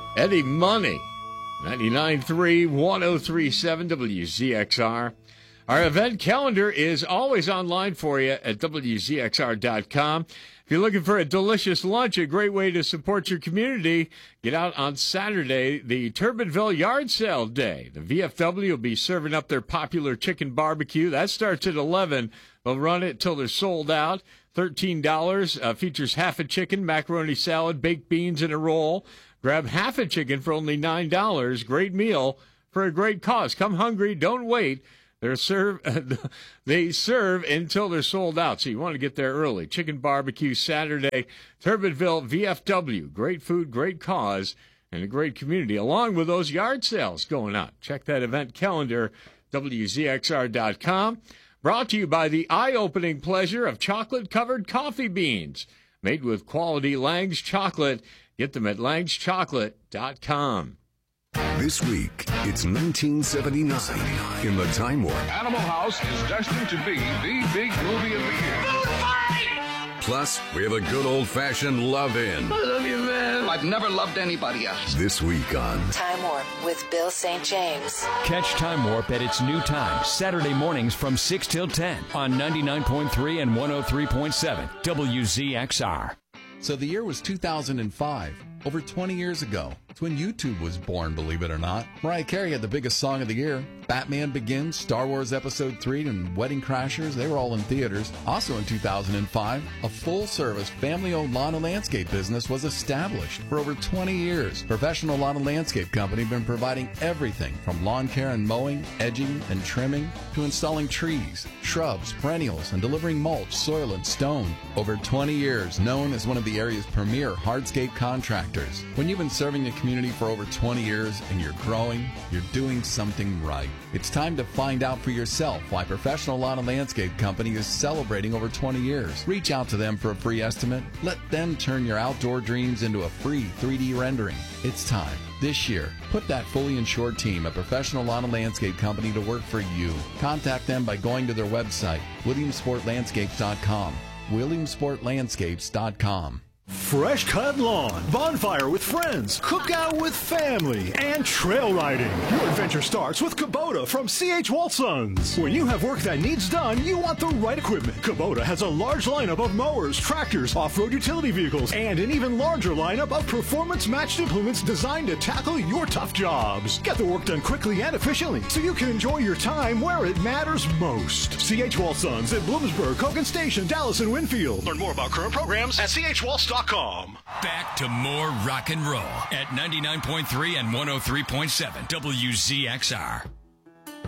Eddie Money, 99.3, 103.7 WZXR. Our event calendar is always online for you at WZXR.com. If you're looking for a delicious lunch, a great way to support your community, get out on Saturday, the Turbinville Yard Sale Day. The VFW will be serving up their popular chicken barbecue. That starts at 11. They'll run it till they're sold out. $13, features half a chicken, macaroni salad, baked beans, and a roll. Grab half a chicken for only $9. Great meal for a great cause. Come hungry, don't wait. They serve until they're sold out, so you want to get there early. Chicken barbecue Saturday, Turbinville VFW. Great food, great cause, and a great community, along with those yard sales going on. Check that event calendar, WZXR.com. Brought to you by the eye-opening pleasure of chocolate-covered coffee beans. Made with quality Lang's chocolate. Get them at langschocolate.com. This week, it's 1979 in the Time Warp. Animal House is destined to be the big movie of the year. Plus, we have a good old-fashioned love-in. I love you, man. I've never loved anybody else. This week on Time Warp with Bill St. James. Catch Time Warp at its new time, Saturday mornings from 6 till 10 on 99.3 and 103.7 WZXR. So the year was 2005, over 20 years ago. It's when YouTube was born, believe it or not. Mariah Carey had the biggest song of the year. Batman Begins, Star Wars Episode 3, and Wedding Crashers, they were all in theaters. Also in 2005, a full-service, family-owned lawn and landscape business was established. For over 20 years, Professional Lawn and Landscape Company have been providing everything from lawn care and mowing, edging, and trimming, to installing trees, shrubs, perennials, and delivering mulch, soil, and stone. Over 20 years, known as one of the area's premier hardscape contractors. When you've been serving the community for over 20 years and you're growing, you're doing something right. It's time to find out for yourself why Professional Lawn and Landscape Company is celebrating over 20 years. Reach out to them for a free estimate. Let them turn your outdoor dreams into a free 3D rendering. It's time. This year, put that fully insured team at Professional Lawn and Landscape Company to work for you. Contact them by going to their website, WilliamsportLandscapes.com. WilliamsportLandscapes.com. Fresh cut lawn, bonfire with friends, cookout with family, and trail riding. Your adventure starts with Kubota from C.H. Walsons. When you have work that needs done, you want the right equipment. Kubota has a large lineup of mowers, tractors, off-road utility vehicles, and an even larger lineup of performance-matched implements designed to tackle your tough jobs. Get the work done quickly and efficiently so you can enjoy your time where it matters most. C.H. Walsons in Bloomsburg, Hogan Station, Dallas, and Winfield. Learn more about current programs at chwaltz.com. Back to more rock and roll at 99.3 and 103.7 WZXR.